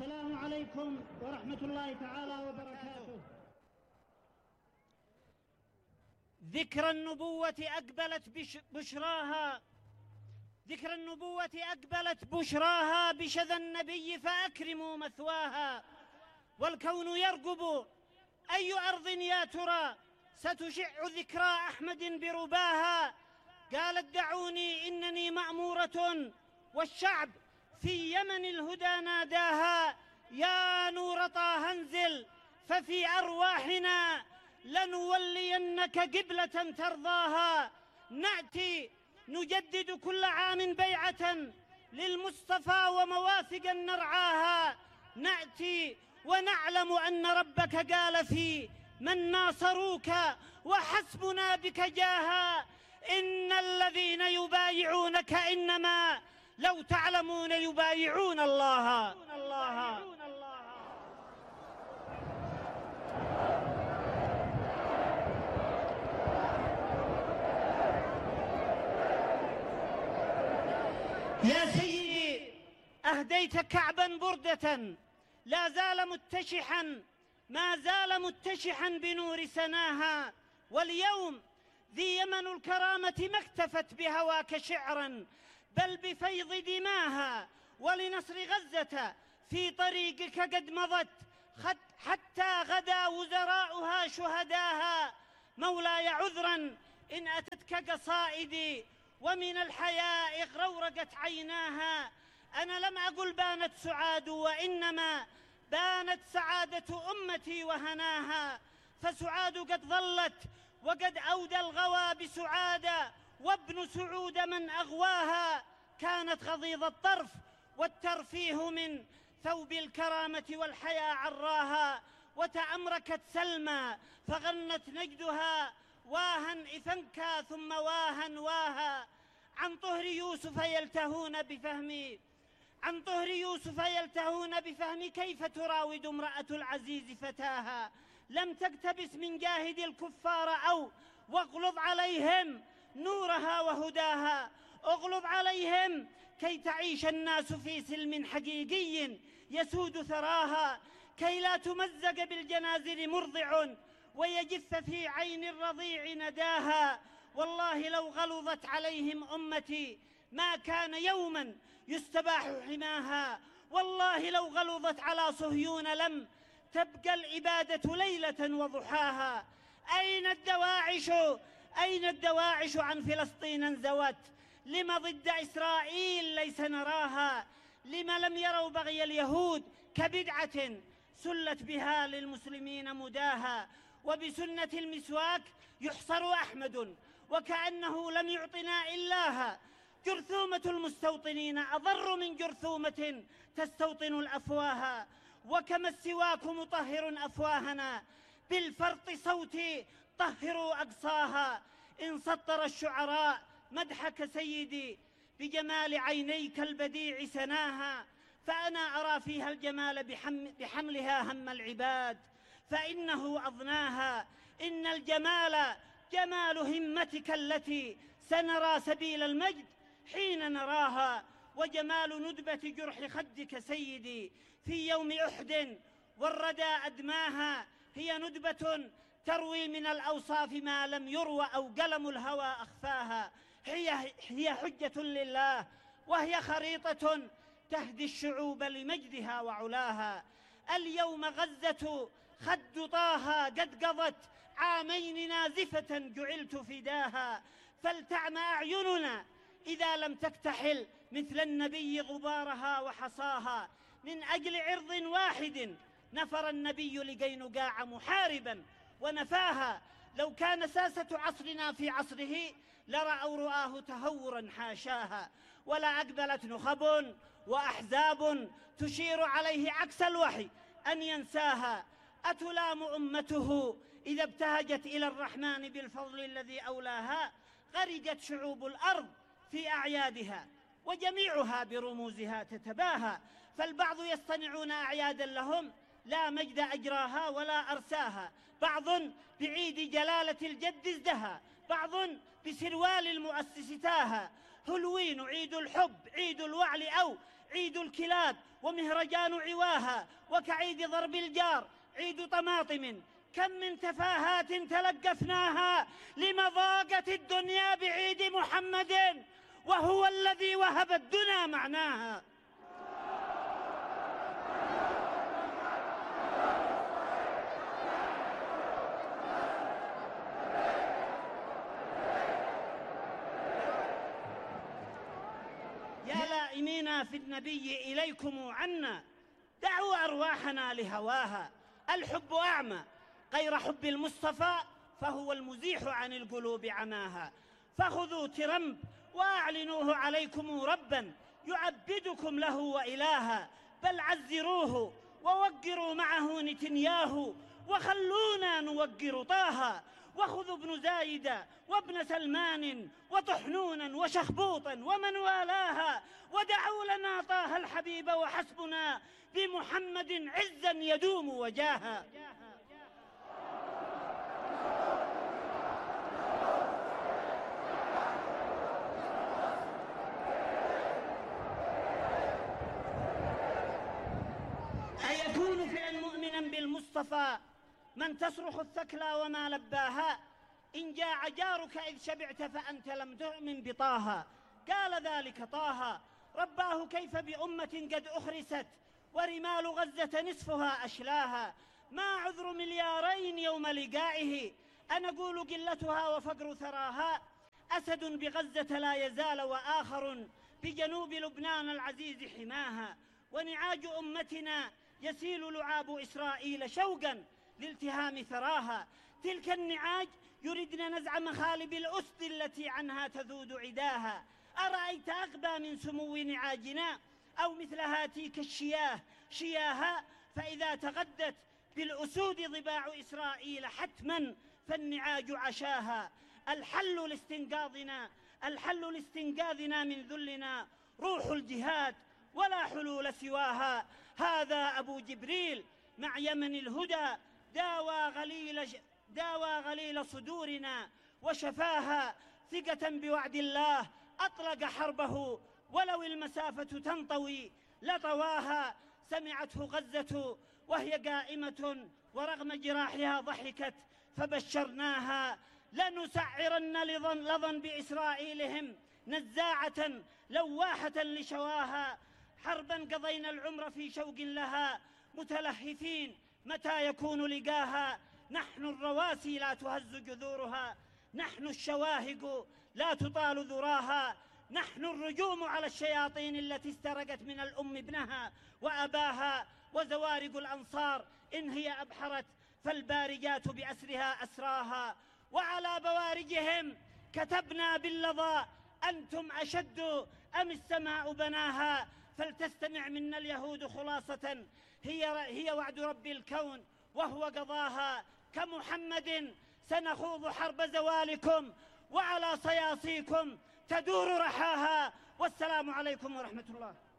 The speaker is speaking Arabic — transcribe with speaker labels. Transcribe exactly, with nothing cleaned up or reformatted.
Speaker 1: السلام عليكم ورحمة الله تعالى وبركاته. ذكر النبوة أقبلت بشراها ذكر النبوة أقبلت بشراها بشذا النبي فأكرموا مثواها. والكون يرقب أي أرض يا ترى ستشع ذكرى أحمد برباها. قالت دعوني إنني مأمورة والشعب في يمن الهدى ناداها. يا نور طه انزل ففي أرواحنا لنولينك قبلة ترضاها. نأتي نجدد كل عام بيعة للمصطفى ومواثقا نرعاها. نأتي ونعلم أن ربك قال في من ناصروك وحسبنا بك جاها. إن الذين يبايعونك إنما لو تعلمون يبايعون الله. يا سيدي أهديت كعبا بردة لا زال متشحا ما زال متشحا بنور سناها. واليوم ذي يمن الكرامة ما اكتفت بهواك شعرا بل بفيض دماها. ولنصر غزة في طريقك قد مضت حتى غدا وزراؤها شهداها. مولاي عذرا إن أتتك قصائدي ومن الحياء غرورقت عيناها. أنا لم أقل بانت سعاد وإنما بانت سعادة أمتي وهناها. فسعاد قد ظلت وقد أودى الغوى بسعادة وابن سعود من أغواها. كانت غضيض الطرف والترفيه من ثوب الكرامة والحياء عراها. وتأمركت سلمى فغنت نجدها واها إفنكا ثم واها واها. عن طهر يوسف يلتهون بفهمي عن طهر يوسف يلتهون بفهم كيف تراود امرأة العزيز فتاها. لم تقتبس من جاهد الكفار أو واغلظ عليهم نورها وهداها. اغلظ عليهم كي تعيش الناس في سلم حقيقي يسود ثراها. كي لا تمزق بالجنازر مرضع ويجف في عين الرضيع نداها. والله لو غلظت عليهم أمتي ما كان يوما يستباح حماها. والله لو غلظت على صهيون لم تبقى الإبادة ليلة وضحاها. أين الدواعش أين الدواعش عن فلسطين انزوت لما ضد إسرائيل ليس نراها. لما لم يروا بغي اليهود كبدعة سلت بها للمسلمين مداها. وبسنة المسواك يحصر أحمد وكأنه لم يعطنا إلاها. جرثومة المستوطنين أضر من جرثومة تستوطن الأفواه. وكما السواك مطهر أفواهنا بالفرط صوتي طهروا أقصاها. إن سطر الشعراء مدحك سيدي بجمال عينيك البديع سناها. فأنا أرى فيها الجمال بحملها هم العباد فإنه أضناها. إن الجمال جمال همتك التي سنرى سبيل المجد حين نراها. وجمال ندبة جرح خدك سيدي في يوم أحد والردى أدماها. هي ندبة تروي من الأوصاف ما لم يروى أو قلم الهوى أخفاها. هي, هي حجة لله وهي خريطة تهدي الشعوب لمجدها وعلاها. اليوم غزة خد طاها قد قضت عامين نازفة جعلت فداها. فلتعمى أعيننا إذا لم تكتحل مثل النبي غبارها وحصاها. من أجل عرض واحد نفر النبي لقينقاع محاربا ونفاها. لو كان ساسة عصرنا في عصره لرأوا رآه تهورا حاشاها. ولا أقبلت نخب وأحزاب تشير عليه عكس الوحي أن ينساها. أتلام أمته إذا ابتهجت إلى الرحمن بالفضل الذي أولاها. غرقت شعوب الأرض في أعيادها وجميعها برموزها تتباهى. فالبعض يصطنعون أعيادا لهم لا مجد أجراها ولا أرساها. بعض بعيد جلالة الجد ازدهى بعض بسروال المؤسس تاها. هلوين عيد الحب عيد الوعل أو عيد الكلاب ومهرجان عواها، وكعيد ضرب الجار عيد طماطم. كم من تفاهات تلقفناها لمضاقة الدنيا بعيد محمد، وهو الذي وهب الدنا معناها. يا لائمين في النبي إليكم عنا، دعوا أرواحنا لهواها. الحب أعمى غير حب المصطفى، فهو المزيح عن القلوب عماها. فخذوا ترمب وأعلنوه عليكم ربا يعبدكم له وإلها، بل عزروه ووقروا معه نتنياهو، وخلونا نوقر طه. وخذوا ابن زايد وابن سلمان وطحنونا وشخبوطا ومن والاها، ودعوا لنا طه الحبيب وحسبنا بمحمد عزا يدوم وجاها. أيكون فعلا مؤمنا بالمصطفى من تصرخ الثكلى وما لباها؟ إن جاع جارك إذ شبعت فأنت لم تؤمن بطه. قال ذلك طه رباه كيف بأمة قد أخرست، ورمال غزة نصفها أشلاها. ما عذر مليارين يوم لقائه، أنا أقول قلتها وفقر ثراها. أسد بغزة لا يزال، وآخر بجنوب لبنان العزيز حماها. ونعاج أمتنا يسيل لعاب إسرائيل شوقا لالتهام ثراها. تلك النعاج يردن نزع مخالب الأسد التي عنها تذود عداها. أرأيت أغبى من سمو نعاجنا، أو مثل هاتيك الشياه شياها؟ فإذا تغدت بالأسود ضباع إسرائيل حتما فالنعاج عشاها. الحل لاستنقاذنا الحل لاستنقاذنا من ذلنا روح الجهاد، ولا حلول سواها. هذا أبو جبريل مع يمن الهدى، داوى غليل, داوى غليل صدورنا وشفاها. ثقة بوعد الله أطلق حربه، ولو المسافة تنطوي لطواها. سمعته غزة وهي قائمة، ورغم جراحها ضحكت فبشرناها. لنسعرن لظا بإسرائيلهم نزاعة لواحة لشواها. حربا قضينا العمر في شوق لها، متلهفين متى يكون لقاها. نحن الرواسي لا تهز جذورها، نحن الشواهق لا تطال ذراها. نحن الرجوم على الشياطين التي استرقت من الأم ابنها وأباها. وزوارق الأنصار إن هي أبحرت، فالبارجات بأسرها أسراها. وعلى بوارجهم كتبنا باللظى أنتم أشد أم السماء بناها. فلتستمع منا اليهود خلاصة، هي, هي وعد رب الكون وهو قضاها. كمحمد سنخوض حرب زوالكم، وعلى صياصيكم تدور رحاها. والسلام عليكم ورحمة الله.